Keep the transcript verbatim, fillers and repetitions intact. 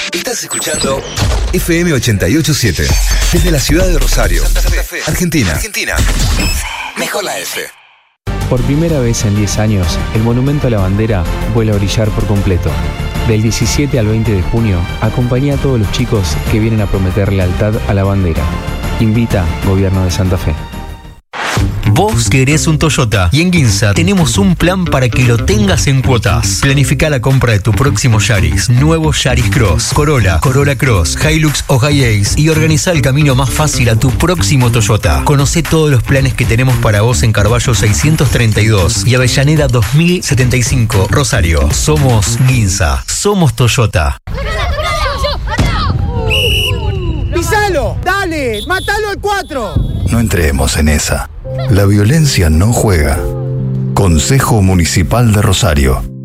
Estás escuchando F M ochenta y ocho punto siete desde la ciudad de Rosario, Santa Fe, Argentina. Argentina. Mejor la F. Por primera vez en diez años, el Monumento a la Bandera vuelve a brillar por completo. Del diecisiete al veinte de junio, acompaña a todos los chicos que vienen a prometer lealtad a la bandera. Invita Gobierno de Santa Fe. Vos querés un Toyota y en Ginza tenemos un plan para que lo tengas en cuotas. Planifica la compra de tu próximo Yaris, nuevo Yaris Cross, Corolla, Corolla Cross, Hilux o Hi-Ace y organiza el camino más fácil a tu próximo Toyota. Conocé todos los planes que tenemos para vos en Carballo seiscientos treinta y dos y Avellaneda dos mil setenta y cinco, Rosario. Somos Ginza, somos Toyota. ¡Pisalo! ¡Dale! ¡Matalo al cuatro! No entremos en esa. La violencia no juega. Consejo Municipal de Rosario.